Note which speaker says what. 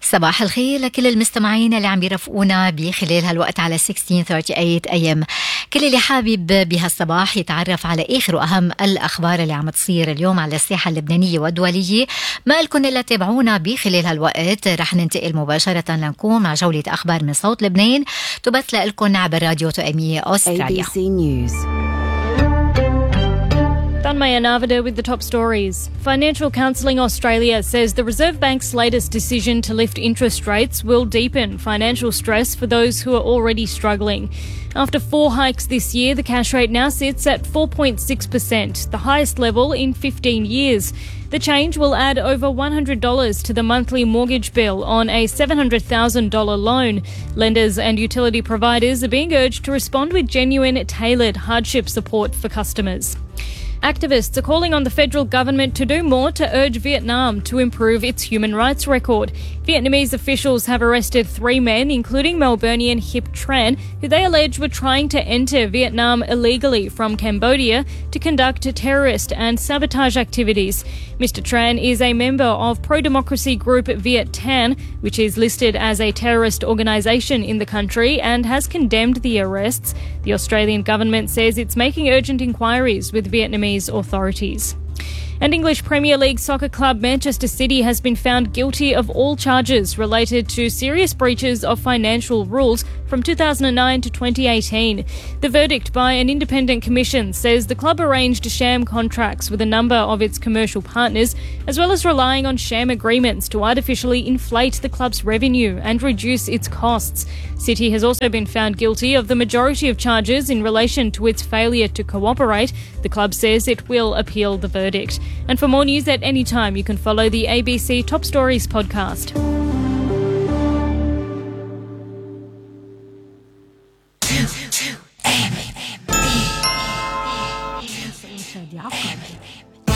Speaker 1: صباح الخير لكل المستمعين اللي عم بيرافقونا بخلال هالوقت على 1638 AM. كل اللي حابب بهالصباح يتعرف على آخر وأهم الأخبار اللي عم تصير اليوم على الساحة اللبنانية والدولية، ما لكم إلا تابعونا بخلال هالوقت. رح ننتقل مباشرة لنكون مع جولة أخبار من صوت لبنان تبث لكم عبر راديو توأمية أستراليا.
Speaker 2: ABC News.
Speaker 3: Tanmaya Navada with the top stories. Financial Counselling Australia says the Reserve Bank's latest decision to lift interest rates will deepen financial stress for those who are already struggling. After 4 hikes this year, the cash rate now sits at 4.6%, the highest level in 15 years. The change will add over $100 to the monthly mortgage bill on a $700,000 loan. Lenders and utility providers are being urged to respond with genuine, tailored hardship support for customers. Activists are calling on the federal government to do more to urge Vietnam to improve its human rights record. Vietnamese officials have arrested 3 men, including Melburnian Hip Tran, who they allege were trying to enter Vietnam illegally from Cambodia to conduct terrorist and sabotage activities. Mr. Tran is a member of pro-democracy group Viet Thanh, which is listed as a terrorist organisation in the country and has condemned the arrests. The Australian government says it's making urgent inquiries with Vietnamese authorities. And English Premier League soccer club Manchester City has been found guilty of all charges related to serious breaches of financial rules from 2009 to 2018. The verdict by an independent commission says the club arranged sham contracts with a number of its commercial partners, as well as relying on sham agreements to artificially inflate the club's revenue and reduce its costs. City has also been found guilty of the majority of charges in relation to its failure to cooperate. The club says it will appeal the verdict. And for more news at any time, you can follow the ABC Top Stories podcast.